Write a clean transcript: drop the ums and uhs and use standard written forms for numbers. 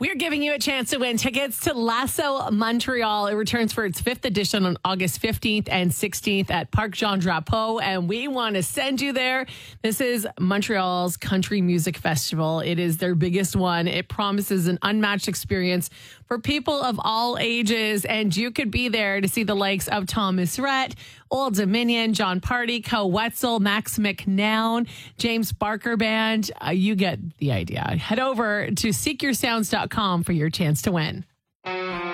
We're giving you a chance to win tickets to Lasso Montreal. It returns for its 5th edition on August 15th and 16th at Parc Jean Drapeau, and we want to send you there. This is Montreal's country music festival. It is their biggest one. It promises an unmatched experience for people of all ages, and you could be there to see the likes of Thomas Rhett, Old Dominion, John Party, Co Wetzel, Max McNown, James Barker Band. You get the idea. Head over to seekyoursounds.com for your chance to win.